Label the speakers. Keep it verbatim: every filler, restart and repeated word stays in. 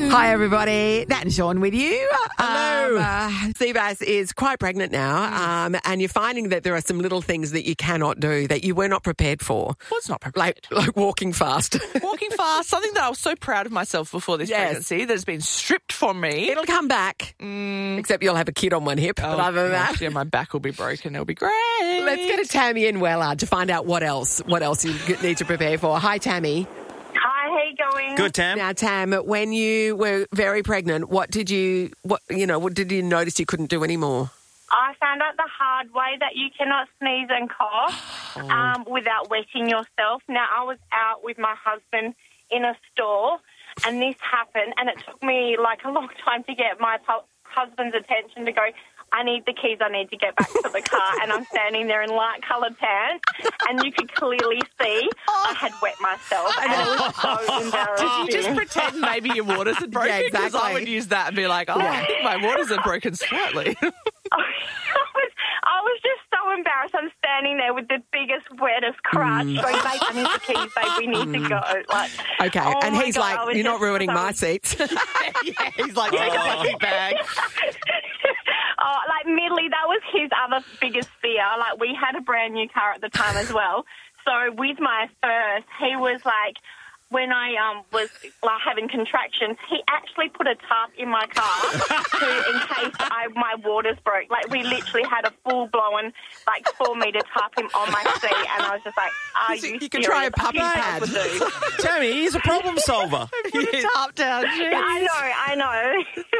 Speaker 1: Hi, everybody. Nat and Sean with you.
Speaker 2: Hello.
Speaker 1: Um, uh, Seabass is quite pregnant now, um, and you're finding that there are some little things that you cannot do that you were not prepared for.
Speaker 2: Well, it's not prepared.
Speaker 1: Like, like walking fast.
Speaker 2: Walking fast, something that I was so proud of myself before this
Speaker 1: Yes.
Speaker 2: pregnancy that has been stripped from me.
Speaker 1: It'll come back,
Speaker 2: Mm.
Speaker 1: except you'll have a kid on one hip.
Speaker 2: Oh,
Speaker 1: but other than that,
Speaker 2: gosh, yeah, my back will be broken. It'll be great.
Speaker 1: let's go to Tammy in Wellard to find out what else, what else you need to prepare for. Hi, Tammy.
Speaker 3: Hi, how you going?
Speaker 4: Good, Tam.
Speaker 1: Now, Tam, when you were very pregnant, what did you, what you know, what did you notice you couldn't do anymore?
Speaker 3: I found out the hard way that you cannot sneeze and cough um, without wetting yourself. Now, I was out with my husband in a store, and this happened, and it took me like a long time to get my pu- husband's attention to go, I need the keys, I need to get back to the car, and I'm standing there in light-coloured pants, and you could clearly see I had wet myself, and it was so embarrassing.
Speaker 2: Did you just pretend maybe your waters had broken?
Speaker 1: Yeah,
Speaker 2: Because
Speaker 1: exactly.
Speaker 2: I would use that and be like, oh, I think my waters have broken slightly.
Speaker 3: I was, I was just so embarrassed. I'm standing there with the biggest, wettest crutch, going, babe, I need the keys, babe, we need to go. Like,
Speaker 1: Okay,
Speaker 3: oh
Speaker 1: and
Speaker 3: my
Speaker 1: he's
Speaker 3: God, I
Speaker 1: like,
Speaker 3: was
Speaker 1: you're not
Speaker 3: just
Speaker 1: ruining
Speaker 3: so-
Speaker 1: my seats.
Speaker 2: Yeah, he's like, take a plastic bag.
Speaker 3: Oh, like, Midley, that was his other biggest fear. Like, we had a brand new car at the time as well. So with my first, he was like, when I um was like having contractions, he actually put a tarp in my car to, in case I, my waters broke. Like, we literally had a full-blown, like, four-metre tarp him on my seat, and I was just like, are you
Speaker 1: You can try a
Speaker 3: serious? I
Speaker 1: puppy
Speaker 3: think
Speaker 1: pad.
Speaker 3: that would do.
Speaker 4: Tammy, he's a problem solver.
Speaker 2: Put a tarp down,
Speaker 3: Yeah, I know, I know.